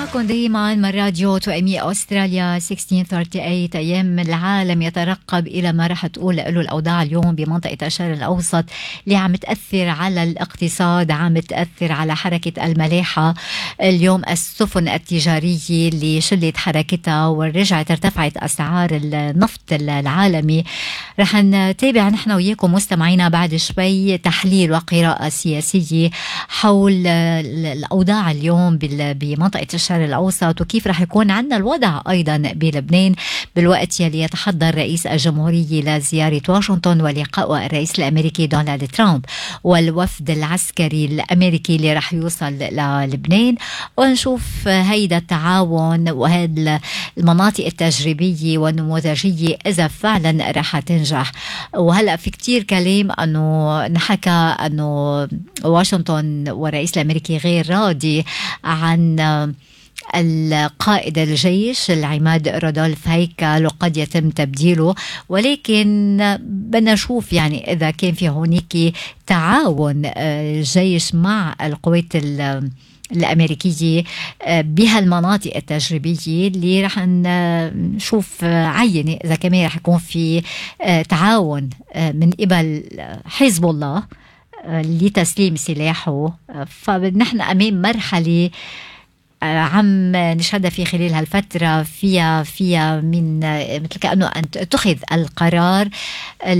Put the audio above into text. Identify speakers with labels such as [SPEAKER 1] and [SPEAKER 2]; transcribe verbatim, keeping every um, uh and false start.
[SPEAKER 1] معكم دائما من راديو توأمية أستراليا ستة عشر ثمانية وثلاثين. أيام العالم يترقب إلى ما رح تقول له الأوضاع اليوم بمنطقة الشرق الأوسط اللي عم تأثر على الاقتصاد، عم تأثر على حركة الملاحة. اليوم السفن التجارية اللي شلت حركتها ورجعت ارتفعت أسعار النفط العالمي. رح نتابع نحن وياكم مستمعينا بعد شوي تحليل وقراءة سياسية حول الأوضاع اليوم بمنطقة الشرق الأوسط، وكيف رح يكون عندنا الوضع أيضا بلبنان بالوقت يلي يتحضر رئيس الجمهورية لزيارة واشنطن ولقاء الرئيس الأمريكي دونالد ترامب والوفد العسكري الأمريكي اللي رح يوصل للبنان، ونشوف هيدا التعاون وهذه المناطق التجريبية والنموذجية إذا فعلا رح تنجح. وهلأ في كتير كلام أنه نحكى أنه واشنطن والرئيس الأمريكي غير راضي عن القائد الجيش العماد رودولف هيكل وقد يتم تبديله، ولكن بدنا نشوف يعني إذا كان في هونيك تعاون الجيش مع القوات الأمريكية بهالمناطق التجريبية اللي رح نشوف عينة إذا كمان رح يكون في تعاون من قبل حزب الله لتسليم سلاحه. فنحن أمام مرحلة عم نشهدها في خلال هالفترة فيها فيها من مثل كأنه أن تأخذ القرار